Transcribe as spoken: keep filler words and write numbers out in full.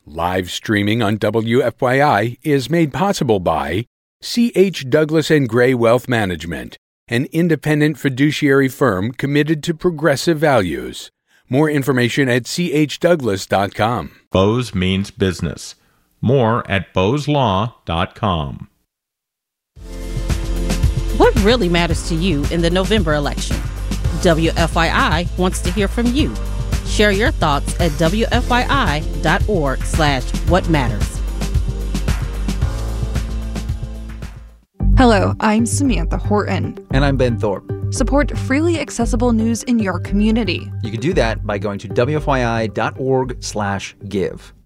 Live streaming on W F Y I is made possible by C H. Douglas and Gray Wealth Management, an independent fiduciary firm committed to progressive values. More information at c h douglas dot com. Bose means business. More at bose law dot com. What really matters to you in the November election? W F Y I wants to hear from you. Share your thoughts at w f y i dot org slash what matters. Hello, I'm Samantha Horton. And I'm Ben Thorpe. Support freely accessible news in your community. You can do that by going to w f y i dot org slash give.